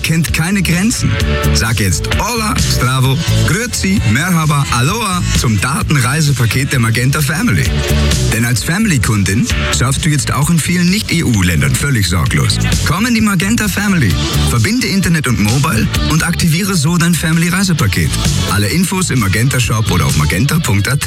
kennt keine Grenzen. Sag jetzt Hola, Stravo, Grüezi, Merhaba, Aloha zum Datenreisepaket der Magenta Family. Denn als Family-Kundin surfst du jetzt auch in vielen Nicht-EU-Ländern völlig sorglos. Komm in die Magenta Family, verbinde Internet und Mobile und aktiviere so dein Family-Reisepaket. Alle Infos im Magenta-Shop oder auf magenta.at.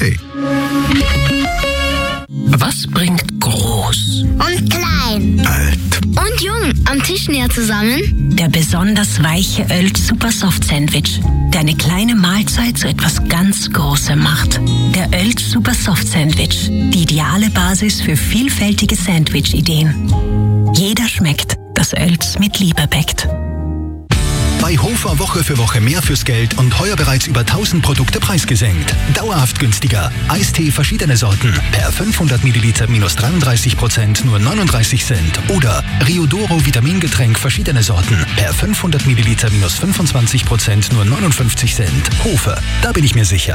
Was bringt groß und klein, Alt und jung am Tisch näher zusammen? Der besonders weiche Oelz Super Soft Sandwich, der eine kleine Mahlzeit zu etwas ganz Großem macht. Der Oelz Super Soft Sandwich, die ideale Basis für vielfältige Sandwich-Ideen. Jeder schmeckt, das Oelz mit Liebe bäckt. Bei Hofer Woche für Woche mehr fürs Geld und heuer bereits über 1000 Produkte preisgesenkt. Dauerhaft günstiger. Eistee verschiedene Sorten. Per 500 Milliliter minus 33%, nur 39 Cent. Oder Riodoro Vitamingetränk verschiedene Sorten. Per 500 Milliliter minus 25%, nur 59 Cent. Hofer, da bin ich mir sicher.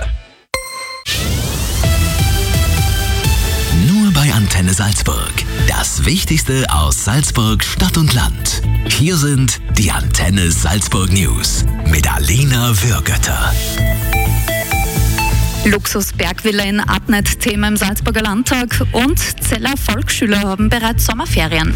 Nur bei Antenne Salzburg. Das Wichtigste aus Salzburg, Stadt und Land. Hier sind die Antenne Salzburg News mit Alina Würgötter. Luxus-Bergvilla in Adnet, Thema im Salzburger Landtag, und Zeller Volksschüler haben bereits Sommerferien.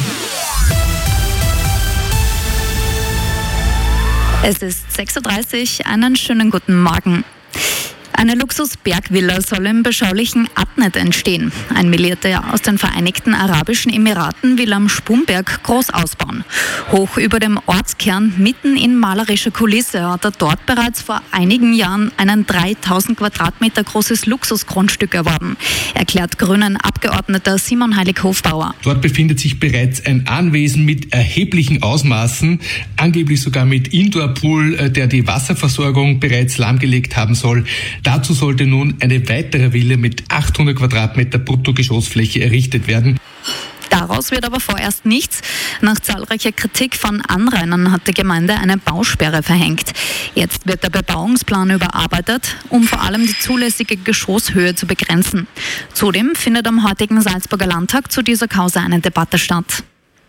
Es ist 6:30 Uhr, einen schönen guten Morgen. Eine Luxus-Bergvilla soll im beschaulichen Adnet entstehen. Ein Milliardär aus den Vereinigten Arabischen Emiraten will am Spumberg groß ausbauen. Hoch über dem Ortskern, mitten in malerischer Kulisse, hat er dort bereits vor einigen Jahren ein 3000 Quadratmeter großes Luxusgrundstück erworben, erklärt Grünen-Abgeordneter Simon Heilig-Hofbauer. Dort befindet sich bereits ein Anwesen mit erheblichen Ausmaßen, angeblich sogar mit Indoor-Pool, der die Wasserversorgung bereits lahmgelegt haben soll. Dazu sollte nun eine weitere Villa mit 800 Quadratmeter Bruttogeschossfläche errichtet werden. Daraus wird aber vorerst nichts. Nach zahlreicher Kritik von Anrainern hat die Gemeinde eine Bausperre verhängt. Jetzt wird der Bebauungsplan überarbeitet, um vor allem die zulässige Geschosshöhe zu begrenzen. Zudem findet am heutigen Salzburger Landtag zu dieser Causa eine Debatte statt.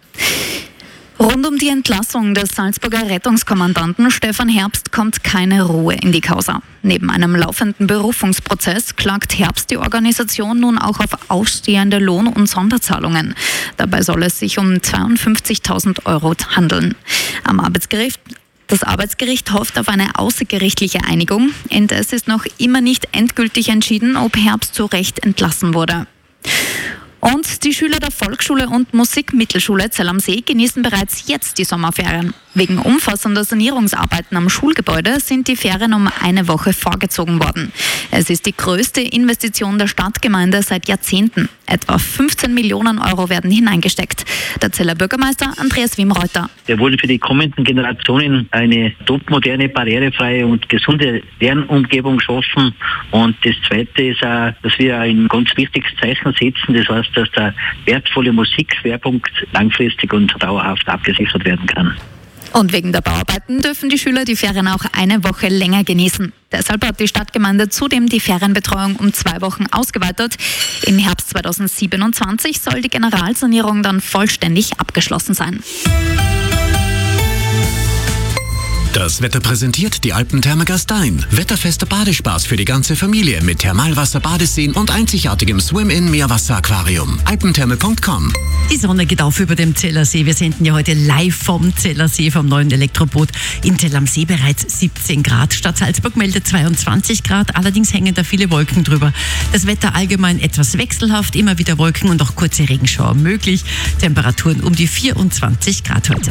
Rund um die Entlassung des Salzburger Rettungskommandanten Stefan Herbst kommt keine Ruhe in die Causa. Neben einem laufenden Berufungsprozess klagt Herbst die Organisation nun auch auf ausstehende Lohn- und Sonderzahlungen. Dabei soll es sich um 52.000 Euro handeln. Das Arbeitsgericht hofft auf eine außergerichtliche Einigung. Indes ist noch immer nicht endgültig entschieden, ob Herbst zu Recht entlassen wurde. Und die Schüler der Volksschule und Musikmittelschule Zell am See genießen bereits jetzt die Sommerferien. Wegen umfassender Sanierungsarbeiten am Schulgebäude sind die Ferien um eine Woche vorgezogen worden. Es ist die größte Investition der Stadtgemeinde seit Jahrzehnten. Etwa 15 Millionen Euro werden hineingesteckt. Der Zeller Bürgermeister Andreas Wimreuter. Wir wollen für die kommenden Generationen eine topmoderne, barrierefreie und gesunde Lernumgebung schaffen. Und das Zweite ist auch, dass wir ein ganz wichtiges Zeichen setzen. Das heißt, dass der wertvolle Musikschwerpunkt langfristig und dauerhaft abgesichert werden kann. Und wegen der Bauarbeiten dürfen die Schüler die Ferien auch eine Woche länger genießen. Deshalb hat die Stadtgemeinde zudem die Ferienbetreuung um 2 Wochen ausgeweitet. Im Herbst 2027 soll die Generalsanierung dann vollständig abgeschlossen sein. Das Wetter präsentiert die Alpentherme Gastein. Wetterfester Badespaß für die ganze Familie mit Thermalwasser, Badeseen und einzigartigem Swim-In-Meerwasser-Aquarium. Alpentherme.com. Die Sonne geht auf über dem Zellersee. Wir senden ja heute live vom Zellersee, vom neuen Elektroboot. In Zell am See bereits 17 Grad. Stadt Salzburg meldet 22 Grad. Allerdings hängen da viele Wolken drüber. Das Wetter allgemein etwas wechselhaft. Immer wieder Wolken und auch kurze Regenschauer möglich. Temperaturen um die 24 Grad heute.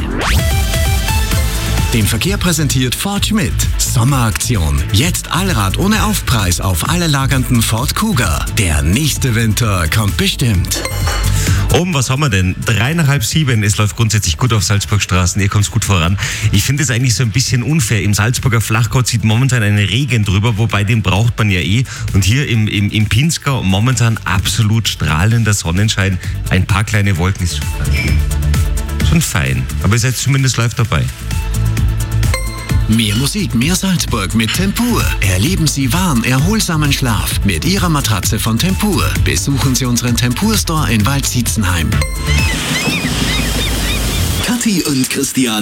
Den Verkehr präsentiert Ford Schmidt. Sommeraktion. Jetzt Allrad ohne Aufpreis auf alle lagernden Ford Kuga. Der nächste Winter kommt bestimmt. Was haben wir denn? 6:30. Es läuft grundsätzlich gut auf Salzburgstraßen. Ihr kommt gut voran. Ich finde es eigentlich so ein bisschen unfair. Im Salzburger Flachgau zieht momentan ein Regen drüber, wobei den braucht man ja eh. Und hier im Pinzgau momentan absolut strahlender Sonnenschein. Ein paar kleine Wolken ist schon fein. Aber ihr seid zumindest live dabei. Mehr Musik, mehr Salzburg mit Tempur. Erleben Sie warm, erholsamen Schlaf mit Ihrer Matratze von Tempur. Besuchen Sie unseren Tempur-Store in Waldsietzenheim. Kathi und Christian